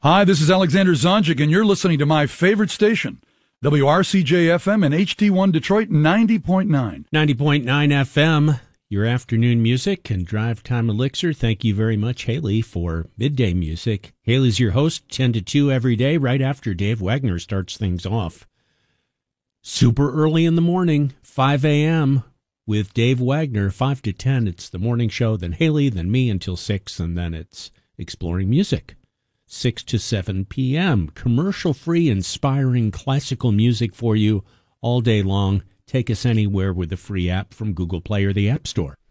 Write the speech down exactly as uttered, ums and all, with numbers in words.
Hi, this is Alexander Zonjic, and you're listening to my favorite station, W R C J F M and H T one Detroit ninety point nine. ninety point nine F M, your afternoon music and drive time elixir. Thank you very much, Haley, for midday music. Haley's your host, ten to two every day, right after Dave Wagner starts things off. Super early in the morning, five a.m. with Dave Wagner, five to ten. It's the morning show, then Haley, then me until six, and then it's Exploring Music. six to seven p.m. Commercial-free, inspiring classical music for you all day long. Take us anywhere with a free app from Google Play or the App Store.